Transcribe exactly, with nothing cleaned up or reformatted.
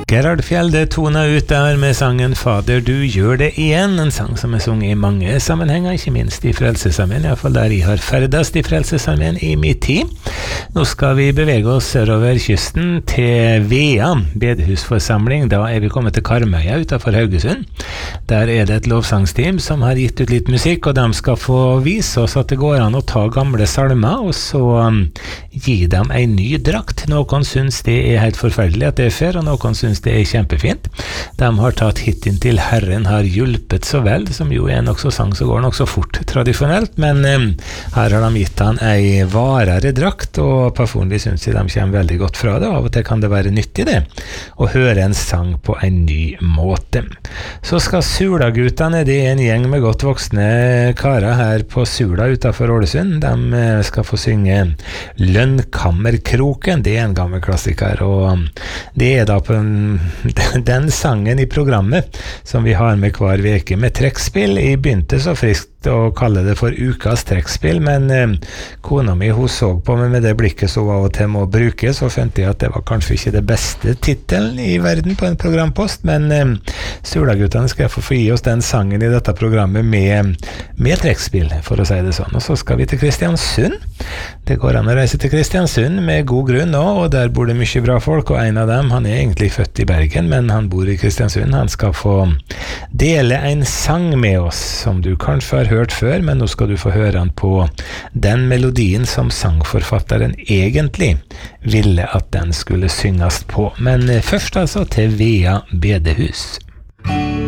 Gerhard Fjelde tona ut der med sangen Fader, du gjør det igjen, en sang som er sunget i mange sammenhenger, ikke minst i Frelsesarmeen, i hvert fall der jeg har ferdest i Frelsesarmeen i min tid. Nå skal vi bevege oss sørover kysten til Vea, bedehusforsamling. Da er vi kommet til Karmøya utenfor Haugesund. Der er det et lovsangsteam som har gitt ut litt musikk, og de skal få vise oss at det går an å ta gamle salmer, og så um, gi dem en ny drakt. Noen synes det er helt forferdelig at det er før, og noen synes det er kjempefint. De har tatt hitten til Herren har hjulpet så vel, som jo er nok så sang som går nok så fort tradisjonelt, men um, her har de gitt han ei varere drakt, og personlig synes jeg de kommer veldig godt fra det. Av og til kan det være nyttig det, å høre en sang på en ny måte. Så skal Sula-guttene, det er en gjeng med godt voksne karer her på Sula utenfor Ålesund. De skal få synge Lønnkammerkroken, det er en gammel klassiker, og det er da på en, den sangen i programmet som vi har med hver veke med trekkspill. Jeg begynte så friskt å kalle det for ukas trekkspill, men eh, kona mi hun så på meg med det blikket som av og til må brukes, og fant jeg at det var kanskje ikke det beste titelen i verden på en programpost, men eh, Sula-guttene skal få gi oss den sangen i dette programmet med, med trekkspill, for å si det sånn. Og så skal vi til Kristiansund. Det går an å reise til Kristiansund med god grunn nå, og der bor det mye bra folk, og en av dem, han er egentlig født i Bergen, men han bor i Kristiansund. Han skal få dele en sang med oss, som du kanskje har hørt før, men nå skal du få høre han på den melodien som sangforfatteren egentlig ville at den skulle synges på. Men først altså til Vea bedehus.